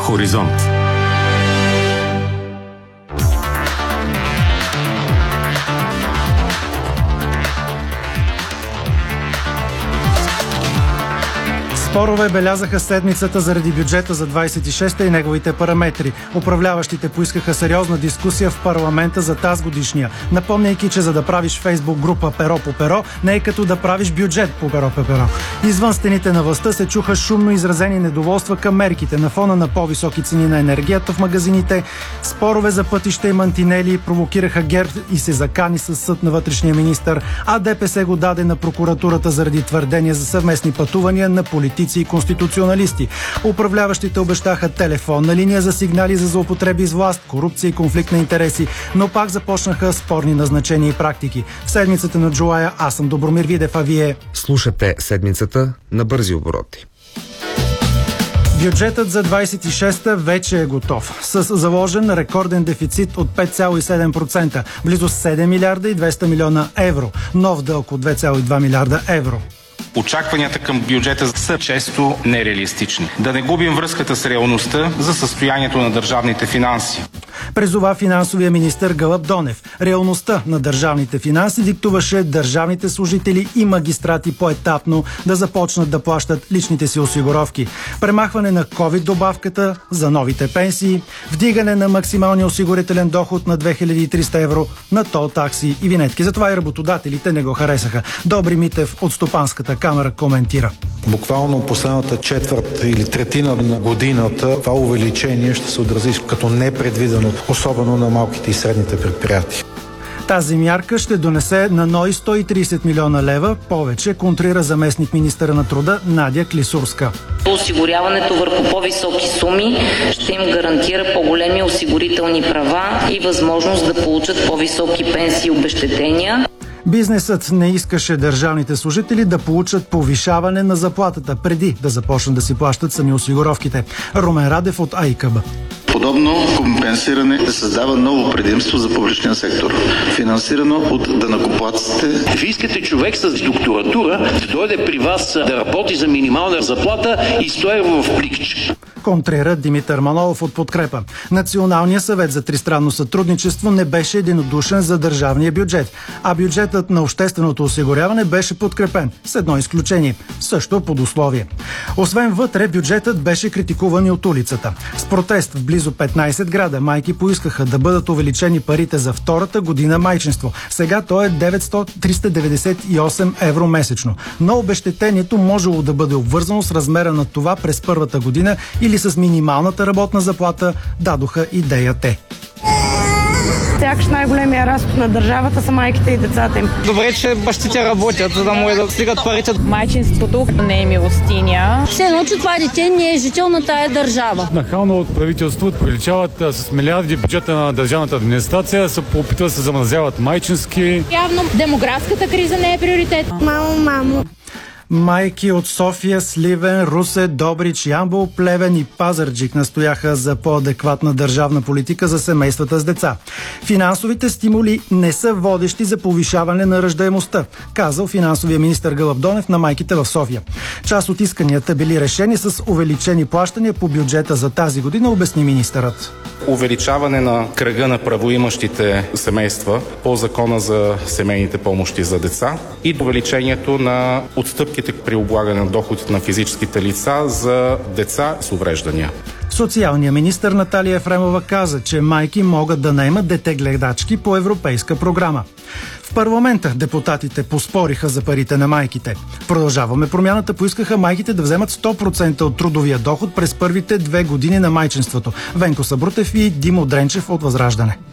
Хоризонт. Спорове белязаха седмицата заради бюджета за 26-та и неговите параметри. Управляващите поискаха сериозна дискусия в парламента за тази годишния, напомняйки, че за да правиш фейсбук група перо по перо, не е като да правиш бюджет по перо по перо. Извън стените на властта се чуха шумно изразени недоволства към мерките на фона на по-високи цени на енергията в магазините. Спорове за пътища и мантинели провокираха ГЕРБ и се закани със съд на вътрешния министър, а ДПС го даде на прокуратурата заради твърдения за съвместни пътувания на политици и конституционалисти. Управляващите обещаха телефонна линия за сигнали за злоупотреби с власт, корупция и конфликт на интереси, но пак започнаха спорни назначения и практики. В седмицата на Джулая аз съм Добромир Видев, а вие слушате седмицата на бързи обороти. Бюджетът за 26-та вече е готов. С заложен рекорден дефицит от 5,7%, близо 7 милиарда и 200 милиона евро. Нов дълг от 2,2 милиарда евро. Очакванията към бюджета са често нереалистични. Да не губим връзката с реалността за състоянието на държавните финанси. Призова финансовия министър Гълъб Донев. Реалността на държавните финанси диктуваше държавните служители и магистрати поетапно да започнат да плащат личните си осигуровки. Премахване на ковид добавката за новите пенсии, вдигане на максималния осигурителен доход на 2300 евро, на тол такси и винетки. Затова и работодателите не го харесаха. Добри Митев от Стопанската камара коментира. Буквално последната четвърт или третина на годината това увеличение ще се отрази като непредвидено, особено на малките и средните предприятия. Тази мярка ще донесе на НОИ 130 милиона лева повече, контрира заместник министъра на труда Надя Клисурска. Осигуряването върху по-високи суми ще им гарантира по-големи осигурителни права и възможност да получат по-високи пенсии и обезщетения. Бизнесът не искаше държавните служители да получат повишаване на заплатата преди да започнат да си плащат сами осигуровките. Румен Радев от АИКБ. Подобно компенсиране създава ново предимство за публичния сектор, финансирано от данъкоплатците. Вие искате човек с докторатура да дойде при вас да работи за минимална заплата и 100 евро в пликче. Контрира Димитър Манолов от Подкрепа. Националният съвет за тристранно сътрудничество не беше единодушен за държавния бюджет, а бюджетът на общественото осигуряване беше подкрепен, с едно изключение, също под условие. Освен вътре, бюджетът беше критикуван и от улицата. С протест в близо 15 града майки поискаха да бъдат увеличени парите за втората година майчинство. Сега то е 398 евро месечно. Но обезщетението можело да бъде обвързано с размера на това през първата година или с минималната работна заплата, дадоха идея те. Сякаш най-големия разход на държавата са майките и децата им. Добре, че бащите работят, за да могат да стигат парите. Майчинството не е милостиня. Все едно, че това дете не е жител на тая държава. Нахално от правителството увеличават с милиарди бюджета на държавната администрация, се опитва да се замразяват майчински. Явно демографската криза не е приоритет. Мамо. Майки от София, Сливен, Русе, Добрич, Ямбол, Плевен и Пазарджик настояха за по-адекватна държавна политика за семействата с деца. Финансовите стимули не са водещи за повишаване на раждаемостта, казал финансовия министър Гълъб Донев на майките в София. Част от исканията били решени с увеличени плащания по бюджета за тази година, обясни министърът. Увеличаване на кръга на правоимащите семейства по закона за семейните помощи за деца и увеличението на отстъпките при облагане на доходите на физическите лица за деца с увреждания. Социалният министър Наталия Ефремова каза, че майки могат да наемат дете-гледачки по европейска програма. В парламента депутатите поспориха за парите на майките. Продължаваме промяната поискаха майките да вземат 100% от трудовия доход през първите 2 години на майчинството. Венко Сабрутев и Димо Дренчев от Възраждане.